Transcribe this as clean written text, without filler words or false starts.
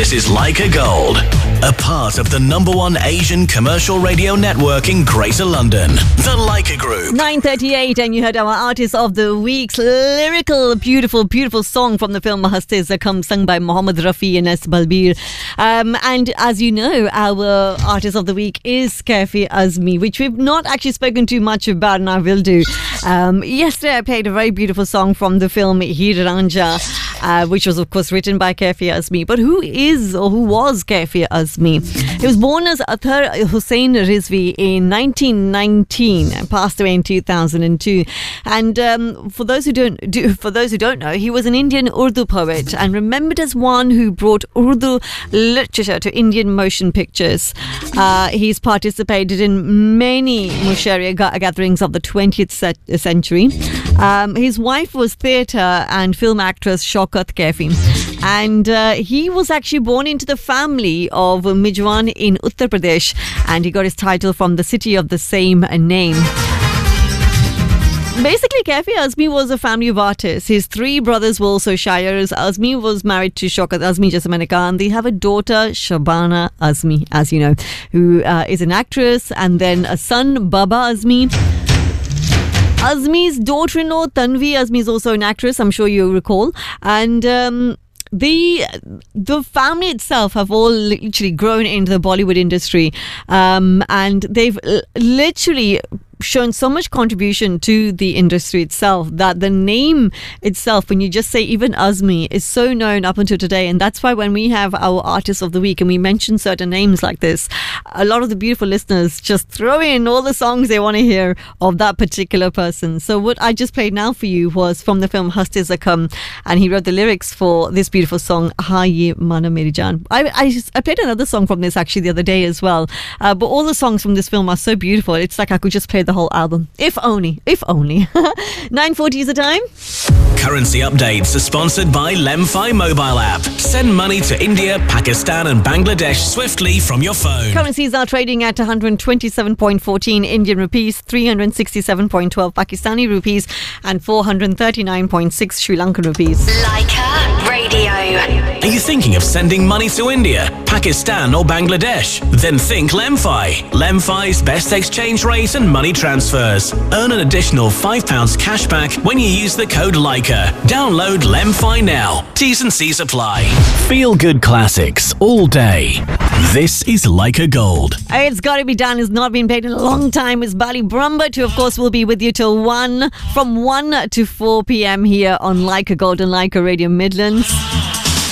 This is Leica Gold, a part of the #1 Asian commercial radio network in Greater London, the Leica Group. 9:38, and you heard our Artist of the Week's lyrical, beautiful song from the film Haste Zakam, sung by Mohammed Rafi and S. Balbir. And as you know, our Artist of the Week is Kaifi Azmi, which we've not actually spoken too much about, and I will do. Yesterday, I played a very beautiful song from the film Heer Ranja, which was, of course, written by Kaifi Azmi. But who was Kaifi Azmi? He was born as Athar Hussain Rizvi in 1919 and passed away in 2002. And for those who don't know, he was an Indian Urdu poet and remembered as one who brought Urdu literature to Indian motion pictures. He's participated in many Musharia gatherings of the 20th century. His wife was theatre and film actress Shaukat Kaifi, and he was actually born into the family of Mijwan in Uttar Pradesh, and he got his title from the city of the same name. Basically, Kaifi Azmi was a family of artists. His three brothers were also shayars. Azmi was married to Shaukat Azmi, just a minute ago, and they have a daughter, Shabana Azmi, as you know, who is an actress, and then a son, Baba Azmi. Azmi's daughter-in-law, Tanvi Azmi, is also an actress, I'm sure you recall. And the family itself have all literally grown into the Bollywood industry, and they've literally shown so much contribution to the industry itself that the name itself, when you just say even Azmi, is so known up until today. And that's why when we have our Artists of the Week and we mention certain names like this, a lot of the beautiful listeners just throw in all the songs they want to hear of that particular person. So what I just played now for you was from the film Haste Zakam, and he wrote the lyrics for this beautiful song, Ha Ye Mana Meri Jaan. I played another song from this actually the other day as well, but all the songs from this film are so beautiful. It's like I could just play the whole album. If only. 9:40 is the time. Currency updates are sponsored by Lemfi mobile app. Send money to India, Pakistan and Bangladesh swiftly from your phone. Currencies are trading at 127.14 Indian rupees, 367.12 Pakistani rupees and 439.6 Sri Lankan rupees. Leica Radio. Are you thinking of sending money to India, Pakistan or Bangladesh? Then think Lemfi. Lemfi's best exchange rate and money transfers. Earn an additional £5 cashback when you use the code Leica. Download Lemfi now. T's and C's apply. Feel good classics all day. This is Leica Gold. It's Gotta Be Done. It's not been played in a long time. It's Bali Brumba, who of course will be with you till 1, from 1 to 4 p.m. here on Leica Gold and Leica Radio Midlands.